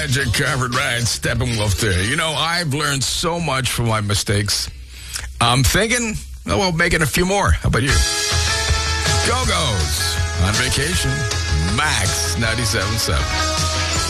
Magic Carpet Ride, Steppenwolf there. You know, I've learned so much from my mistakes. I'm thinking, making a few more. How about you? Go-Go's on vacation. Max 97.7.